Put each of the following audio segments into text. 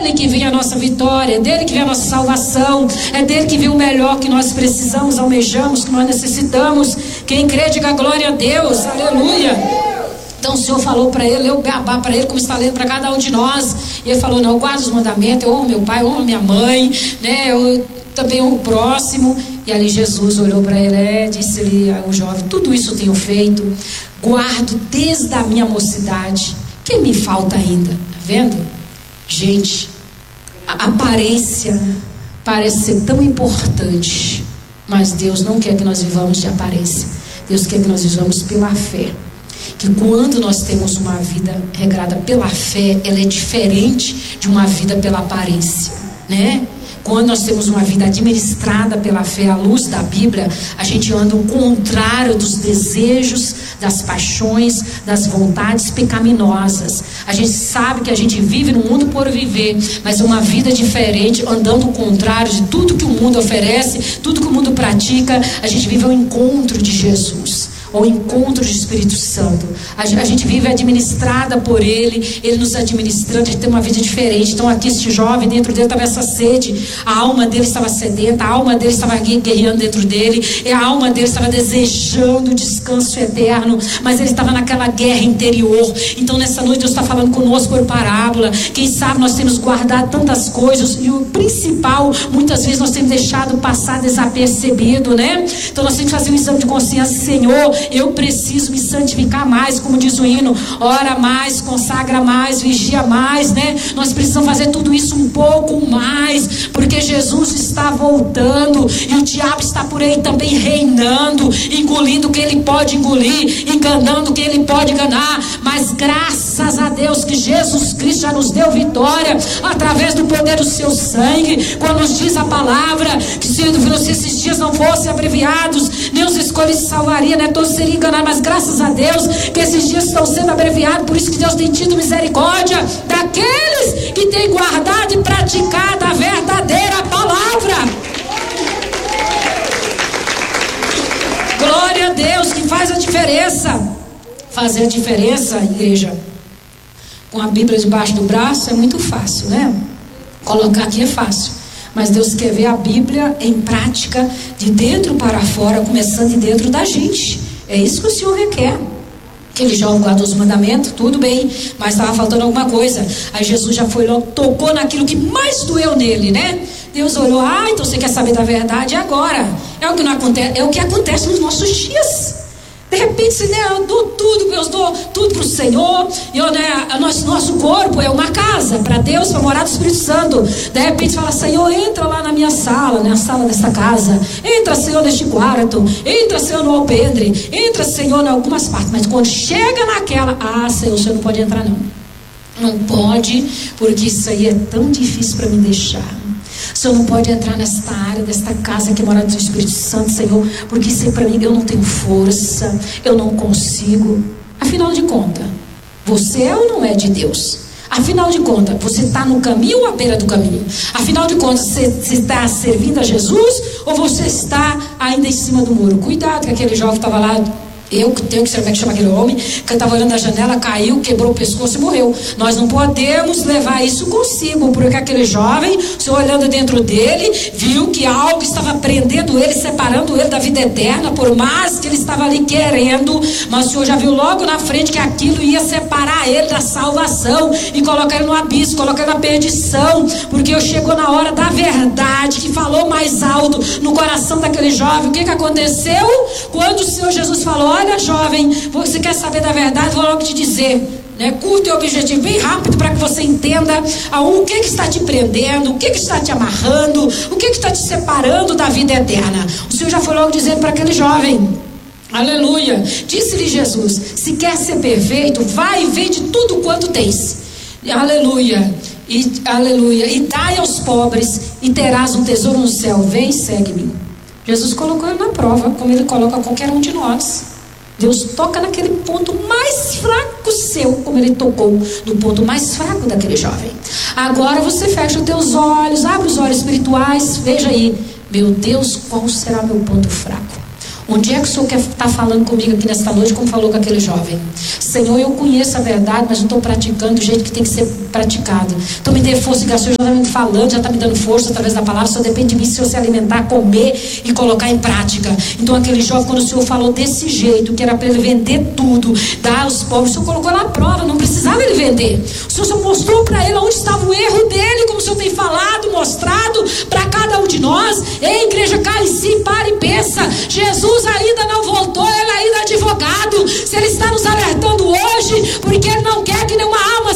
dele que vem a nossa vitória, é dele que vem a nossa salvação, é dele que vem o melhor que nós precisamos, almejamos, que nós necessitamos. Quem crê, diga glória a Deus, aleluia. Então o Senhor falou para ele, eu gabá para ele, como está lendo para cada um de nós. E ele falou, não, eu guardo os mandamentos, eu amo meu pai, eu amo minha mãe, né? Eu também amo o próximo. E ali Jesus olhou para ele, disse-lhe ao jovem, tudo isso eu tenho feito, guardo desde a minha mocidade. O que me falta ainda? Tá vendo? Gente, a aparência parece ser tão importante, mas Deus não quer que nós vivamos de aparência. Deus quer que nós vivamos pela fé. Que quando nós temos uma vida regrada pela fé, ela é diferente de uma vida pela aparência, né? Quando nós temos uma vida administrada pela fé à luz da Bíblia, a gente anda ao contrário dos desejos, das paixões, das vontades pecaminosas. A gente sabe que a gente vive no mundo por viver, mas uma vida diferente, andando ao contrário de tudo que o mundo oferece, tudo que o mundo pratica. A gente vive ao encontro de Jesus, ao encontro do Espírito Santo. A gente vive administrada por Ele nos administrando, a gente tem uma vida diferente. Então aqui este jovem, dentro dele estava essa sede, a alma dele estava sedenta, a alma dele estava guerreando dentro dele, e a alma dele estava desejando descanso eterno, mas ele estava naquela guerra interior. Então nessa noite Deus está falando conosco por parábola. Quem sabe nós temos guardado tantas coisas, e o principal, muitas vezes nós temos deixado passar desapercebido, né? Então nós temos que fazer um exame de consciência. Senhor, eu preciso me santificar mais, como diz o hino, ora mais, consagra mais, vigia mais, né? Nós precisamos fazer tudo isso um pouco mais, porque Jesus está voltando, e o diabo está por aí também reinando, engolindo o que ele pode engolir, enganando o que ele pode enganar. Mas graças a Deus que Jesus Cristo já nos deu vitória, através do poder do seu sangue. Quando nos diz a palavra, que se esses dias não fossem abreviados, nem os escolhidos se salvaria, né? Todos seriam enganados, mas graças a Deus que esses dias estão sendo abreviados. Por isso que Deus tem tido misericórdia daqueles que têm guardado e praticado a verdadeira palavra. Glória a Deus, que faz a diferença. Fazer a diferença, igreja, com a Bíblia debaixo do braço é muito fácil, né? Colocar aqui é fácil, mas Deus quer ver a Bíblia em prática, de dentro para fora, começando de dentro da gente. É isso que o Senhor requer. Aquele jovem guardou os mandamentos, tudo bem, mas estava faltando alguma coisa. Aí Jesus já foi logo, tocou naquilo que mais doeu nele, né? Deus olhou, então você quer saber da verdade agora. É o que não acontece, é o que acontece nos nossos dias. De repente, né, eu dou tudo para o Senhor. Nosso corpo é uma casa para Deus, para morar do Espírito Santo. De repente fala, Senhor, entra lá na minha sala, na sala desta casa. Entra, Senhor, neste quarto. Entra, Senhor, no alpendre. Entra, Senhor, em algumas partes. Mas quando chega naquela, Senhor, o Senhor não pode entrar não. Não pode, porque isso aí é tão difícil para me deixar. O Senhor não pode entrar nesta área, desta casa que é morada do Espírito Santo, Senhor, porque isso aí para mim, eu não tenho força, eu não consigo. Afinal de contas, você é ou não é de Deus? Afinal de contas, você está no caminho ou à beira do caminho? Afinal de contas, você está servindo a Jesus ou você está ainda em cima do muro? Cuidado, que aquele jovem estava lá. Eu que tenho que saber como é que chama aquele homem, que estava olhando da janela, caiu, quebrou o pescoço e morreu. Nós não podemos levar isso consigo, porque aquele jovem, o Senhor olhando dentro dele, viu que algo estava prendendo ele, separando ele da vida eterna, por mais que ele estava ali querendo, mas o Senhor já viu logo na frente que aquilo ia separar ele da salvação e colocar ele no abismo, colocar ele na perdição, porque chegou na hora da verdade, que falou mais alto no coração daquele jovem. O que aconteceu? Quando o Senhor Jesus falou, olha, jovem, você quer saber da verdade? Vou logo te dizer, né? Curto e objetivo, bem rápido, para que você entenda o que está te prendendo, o que está te amarrando, o que está te separando da vida eterna. O Senhor já foi logo dizendo para aquele jovem, aleluia, disse-lhe Jesus, se quer ser perfeito, vai e vende tudo quanto tens, aleluia, e dai aos pobres, e terás um tesouro no céu, vem e segue-me. Jesus colocou ele na prova, como ele coloca qualquer um de nós. Deus toca naquele ponto mais fraco seu, como ele tocou no ponto mais fraco daquele jovem. Agora você fecha os teus olhos, abre os olhos espirituais, veja aí, meu Deus, qual será meu ponto fraco? Onde é que o Senhor quer estar falando comigo aqui nesta noite, como falou com aquele jovem? Senhor, eu conheço a verdade, mas não estou praticando do jeito que tem que ser praticado. Então me dê força, que o Senhor já está me falando, já está me dando força através da palavra. Só depende de mim se eu se alimentar, comer e colocar em prática. Então aquele jovem, quando o Senhor falou desse jeito, que era para ele vender tudo, dar aos pobres, o Senhor colocou na prova, não precisava ele vender. O Senhor só mostrou para ele onde estava o erro dele, como o Senhor tem falado, mostrado para cada um de nós. Ei, igreja, cai em si, para e pensa. Jesus ainda não voltou, ele ainda é advogado. Se ele está nos alertando hoje, porque ele não quer que nenhuma alma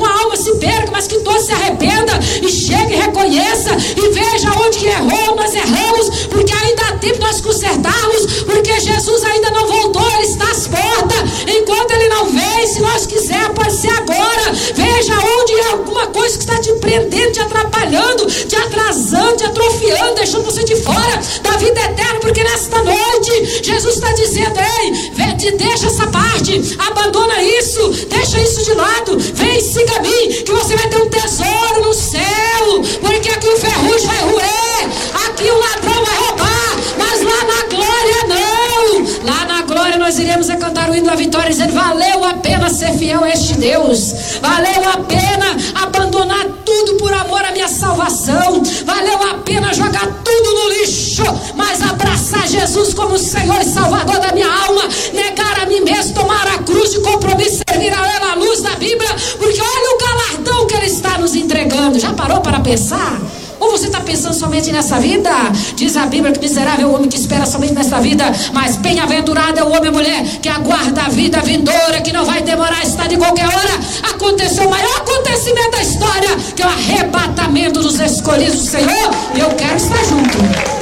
se perca, mas que todos se arrependa e chegue e reconheça e veja onde que errou, nós erramos, porque ainda há tempo de nós consertarmos, porque Jesus ainda não voltou, ele está às portas. Enquanto ele não vem, se nós quiser, pode ser agora. Veja onde é alguma coisa que está te prendendo, te atrapalhando, te atrasando, te atrofiando, deixando você de fora da vida eterna, porque nesta noite Jesus está dizendo: ei, deixa essa parte, abandona isso, deixa isso de lado, vem e siga a mim, que você vai ter um tesouro no céu, porque aqui o ferrugem vai roer, aqui o ladrão vai roubar, mas lá na glória não. Lá na glória nós iremos cantar o hino da vitória, dizendo: valeu a pena ser fiel a este Deus, valeu a pena abandonar tudo por amor à minha salvação, valeu a pena jogar tudo no lixo, mas abraçar Jesus como Senhor e Salvador da minha alma, negar a mim mesmo, tomar a cruz de compromisso, servir a ela à luz da Bíblia, porque olha o galardão que ele está nos entregando. Já parou para pensar? Ou você está pensando somente nessa vida? Diz a Bíblia que miserável é o homem que espera somente nessa vida, mas bem-aventurado é o homem e a mulher que aguarda a vida vindoura, que não vai demorar, está de qualquer hora. Aconteceu o maior acontecimento da história, que é o arrebatamento dos escolhidos do Senhor, e eu quero estar junto,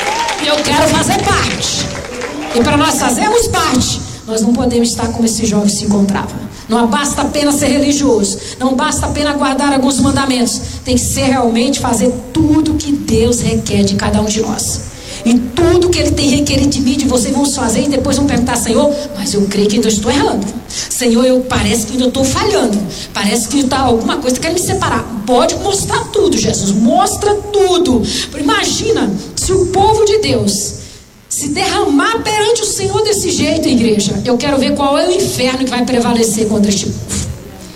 e eu quero fazer parte. E para nós fazermos parte, nós não podemos estar como esse jovem se encontrava. Não basta apenas ser religioso, não basta apenas guardar alguns mandamentos, tem que ser realmente fazer tudo que Deus requer de cada um de nós. E tudo que Ele tem requerido de mim, de você, vamos fazer, e depois vamos perguntar: Senhor, mas eu creio que ainda estou errando. Senhor, parece que ainda estou falhando, parece que está alguma coisa que quer me separar. Pode mostrar tudo, Jesus, mostra tudo. Imagina se o povo de Deus se derramar perante o Senhor desse jeito, igreja. Eu quero ver qual é o inferno que vai prevalecer contra este povo.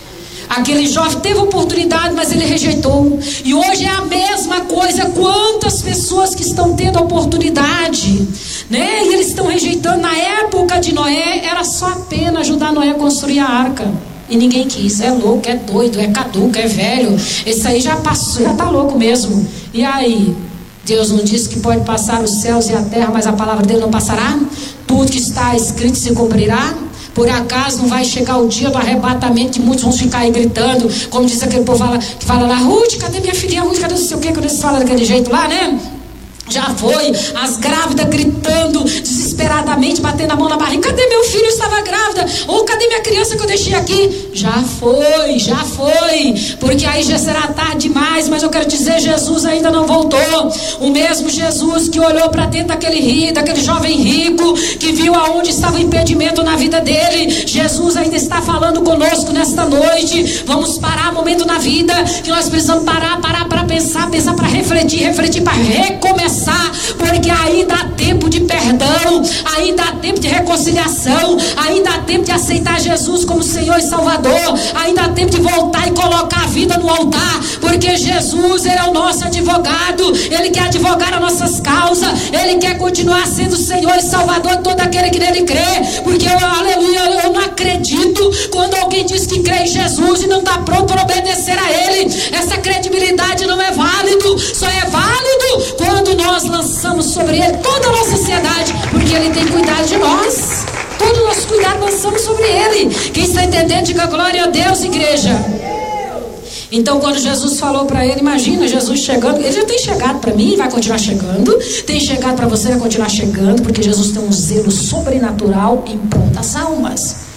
Aquele jovem teve oportunidade, mas ele rejeitou. E hoje é a mesma coisa. Quantas pessoas que estão tendo oportunidade, né? E eles estão rejeitando. Na época de Noé, era só apenas ajudar Noé a construir a arca. E ninguém quis. É louco, é doido, é caduco, é velho. Esse aí já passou, já está louco mesmo. E aí? Deus não disse que pode passar os céus e a terra, mas a palavra dele não passará? Tudo que está escrito se cumprirá? Por acaso não vai chegar o dia do arrebatamento, que muitos vão ficar aí gritando, como diz aquele povo que fala lá: Ruth, cadê minha filhinha? Ruth, cadê não sei o que? Quando eles falam daquele jeito lá, né? Já foi, as grávidas gritando desesperadamente, batendo a mão na barriga: cadê meu filho? Eu estava grávida. Ou cadê minha criança que eu deixei aqui? Já foi, porque aí já será tarde demais. Mas eu quero dizer, Jesus ainda não voltou. O mesmo Jesus que olhou para dentro daquele jovem rico, que viu aonde estava o impedimento na vida dele, Jesus ainda está falando conosco nesta noite. Vamos parar um momento na vida que nós precisamos parar para pensar para refletir para recomeçar, porque ainda há tempo de perdão, ainda há tempo de reconciliação, ainda há tempo de aceitar Jesus como Senhor e Salvador, ainda há tempo de voltar e colocar a vida no altar, porque Jesus, Ele é o nosso advogado, Ele quer advogar as nossas causas, Ele quer continuar sendo Senhor e Salvador de todo aquele que nele crê, porque aleluia, eu não acredito quando alguém diz que crê em Jesus e não está pronto para obedecer a Ele. Essa credibilidade não é válido, só é válido quando nós lançamos sobre Ele toda a nossa ansiedade, porque Ele tem cuidado de nós. Todo o nosso cuidado lançamos sobre Ele. Quem está entendendo, diga glória a Deus, igreja. Então quando Jesus falou para ele, imagina Jesus chegando, ele já tem chegado para mim e vai continuar chegando, tem chegado para você e vai continuar chegando, porque Jesus tem um zelo sobrenatural em prol das almas.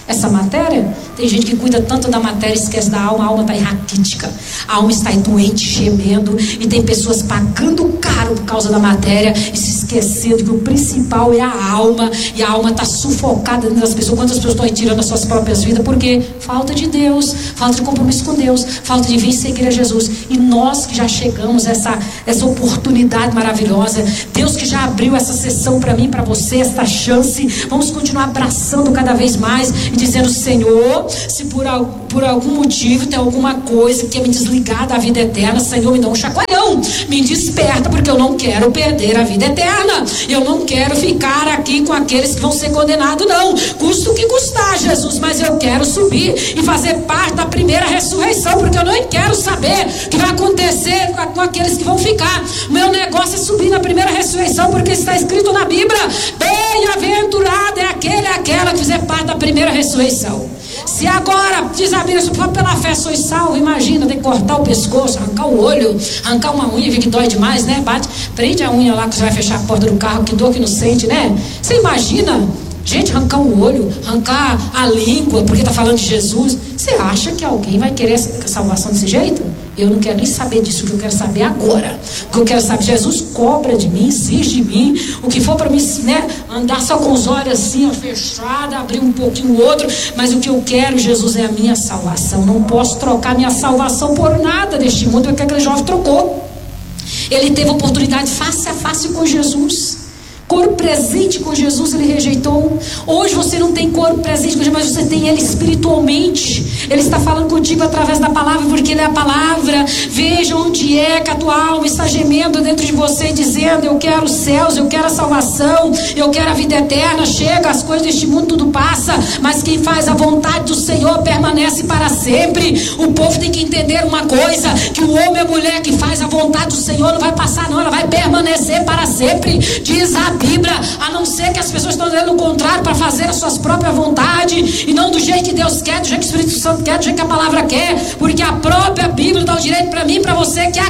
essa matéria. Tem gente que cuida tanto da matéria e esquece da alma. A alma está raquítica, a alma está doente, gemendo, e tem pessoas pagando caro por causa da matéria e se esquecendo que o principal é a alma, e a alma está sufocada dentro das pessoas. Quantas pessoas estão aí tirando as suas próprias vidas? Porque falta de Deus, falta de compromisso com Deus, falta de vir seguir a Jesus. E nós que já chegamos a essa oportunidade maravilhosa, Deus que já abriu essa sessão para mim, para você, essa chance, vamos continuar abraçando cada vez mais e dizendo: Senhor, se por algum motivo tem alguma coisa que é me desligar da vida eterna, Senhor, me dá um chacoalhão, me desperta, porque eu não quero perder a vida eterna, eu não quero ficar aqui com aqueles que vão ser condenados, não, custa o que custar, Jesus, mas eu quero subir e fazer parte da primeira ressurreição, porque eu não quero saber o que vai acontecer com aqueles que vão ficar. O meu negócio é subir na primeira ressurreição, porque está escrito na Bíblia: bem-aventurado é aquele, aquela que fizer parte da primeira ressurreição. Se agora, diz a Bíblia, se for pela fé sois salvo, imagina, tem que cortar o pescoço, arrancar o olho, arrancar uma unha, que dói demais, né? Prende a unha lá que você vai fechar a porta do carro, que dor que não sente, né? Você imagina, gente, arrancar o olho, arrancar a língua, porque está falando de Jesus. Você acha que alguém vai querer essa salvação desse jeito? Eu não quero nem saber disso. O que eu quero saber agora, o que eu quero saber, Jesus cobra de mim, exige de mim, o que for para mim, né, andar só com os olhos assim, ó, fechados, abrir um pouquinho o outro, mas o que eu quero, Jesus, é a minha salvação. Não posso trocar minha salvação por nada deste mundo, porque aquele jovem trocou. Ele teve oportunidade face a face com Jesus, corpo presente com Jesus, ele rejeitou. Hoje você não tem corpo presente com Jesus, mas você tem ele espiritualmente. Ele está falando contigo através da palavra, porque ele é a palavra. Veja onde é que a tua alma está gemendo dentro de você, dizendo: eu quero os céus, eu quero a salvação, eu quero a vida eterna. Chega, as coisas deste mundo tudo passa, mas quem faz a vontade do Senhor permanece para sempre. O povo tem que entender uma coisa, que o homem e a mulher que faz a vontade do Senhor não vai passar não, ela vai permanecer para sempre. Diz a Bíblia, a não ser que as pessoas estão dizendo o contrário, para fazer as suas próprias vontades, e não do jeito que Deus quer, do jeito que o Espírito Santo quer, do jeito que a palavra quer, porque a própria Bíblia dá o direito para mim e para você, que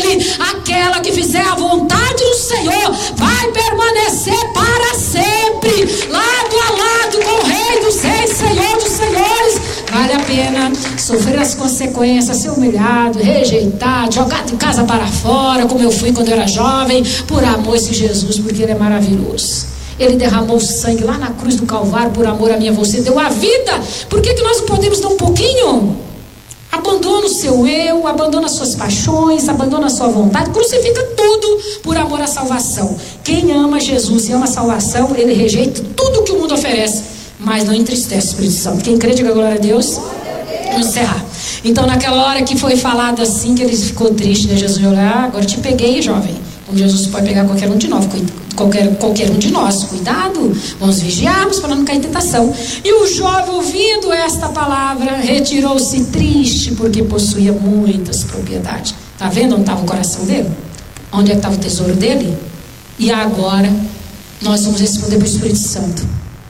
aquela que fizer a vontade do Senhor vai permanecer para sempre, lado a lado com o Rei dos Reis, Senhor dos Senhores. Vale a pena sofrer as consequências, ser humilhado, rejeitado, jogado de casa para fora, como eu fui quando eu era jovem, por amor a esse Jesus, porque ele é maravilhoso. Ele derramou o sangue lá na cruz do Calvário por amor a mim e a você, deu a vida. Por que nós não podemos dar um pouquinho? Abandona o seu eu, abandona as suas paixões, abandona a sua vontade, crucifica tudo por amor à salvação. Quem ama Jesus e ama a salvação, ele rejeita tudo que o mundo oferece, mas não entristece o Espírito Santo. Quem crê, diga glória a Deus. Vamos encerrar. Então, naquela hora que foi falado assim, que ele ficou triste, né? Jesus olhou: agora te peguei, jovem. Como Jesus pode pegar qualquer um de nós, qualquer um de nós. Cuidado, vamos vigiarmos para não cair em tentação. E o jovem, ouvindo esta palavra, retirou-se triste, porque possuía muitas propriedades. Está vendo onde estava o coração dele? Onde é que estava o tesouro dele? E agora nós vamos responder para o Espírito Santo: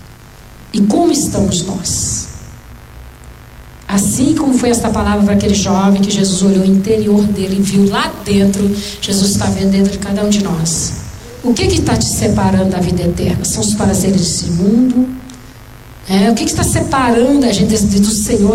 e como estamos nós? Assim como foi esta palavra para aquele jovem, que Jesus olhou o interior dele e viu lá dentro, Jesus está vendo dentro de cada um de nós. O que está te separando da vida eterna? São os prazeres desse mundo? O que está separando a gente do Senhor?